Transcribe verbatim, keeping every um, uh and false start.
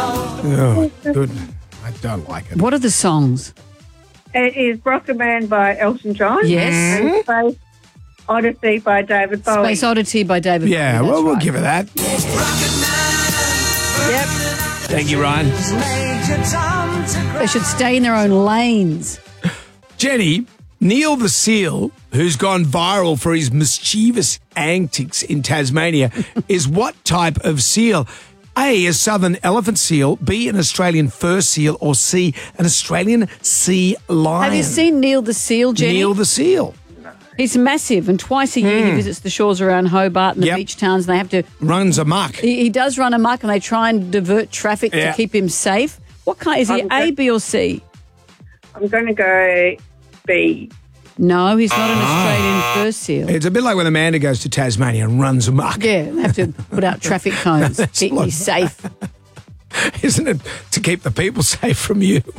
Oh, good. I don't like it. What are the songs? It is Rocket Man by Elton John. Yes. And Space Odyssey by David Bowie. Space Oddity by David Yeah, Bowie. well, that's we'll right. give her that. Yep. Thank you, Ryan. They should stay in their own lanes. Jenny, Neil the Seal, who's gone viral for his mischievous antics in Tasmania, is what type of seal? A, a southern elephant seal, B, an Australian fur seal, or C, an Australian sea lion? Have you seen Neil the Seal, Jenny? Neil the Seal. He's massive, and twice a year he visits the shores around Hobart and the Yep. beach towns, and they have to... Runs amok. He, he does run amok, and they try and divert traffic Yeah. to keep him safe. What kind? Is he I'm A, go- B, or C? I'm going to go B. No, he's not an Australian fur seal. It's a bit like when Amanda goes to Tasmania and runs amok. Yeah, they have to put out traffic cones, keep me safe. Isn't it? To keep the people safe from you.